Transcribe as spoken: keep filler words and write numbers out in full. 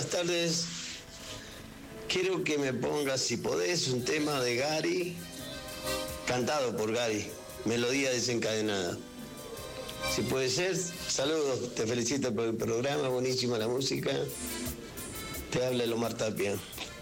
buenas tardes. Quiero que me pongas, si podés, un tema de Gary, cantado por Gary, Melodía Desencadenada. Si puede ser, saludos, te felicito por el programa, buenísima la música. Te habla Omar Tapia.